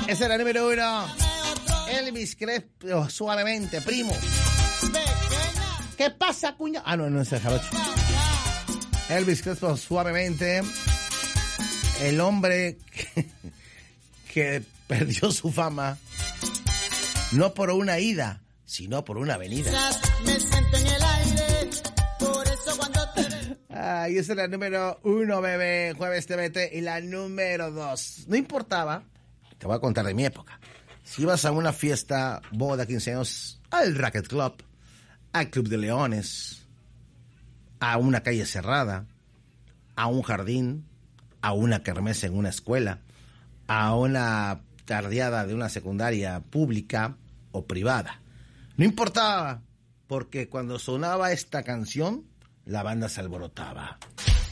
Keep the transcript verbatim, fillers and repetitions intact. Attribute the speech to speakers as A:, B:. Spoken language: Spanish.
A: Esa era la número uno. Elvis Crespo, Suavemente, primo. ¿Qué pasa, cuña? Ah, no, no es el jarocho. Elvis Crespo, Suavemente. El hombre que, que perdió su fama no por una ida, sino por una venida. Me siento en el aire, por eso cuando te... Ah, y esa es la número uno, bebé, Jueves T V T. Y la número dos, no importaba, te voy a contar de mi época. Si ibas a una fiesta, boda, quince años, al Racket Club, al Club de Leones, a una calle cerrada, a un jardín, a una kermés en una escuela, a una tardeada de una secundaria pública o privada. No importaba, porque cuando sonaba esta canción, la banda se alborotaba.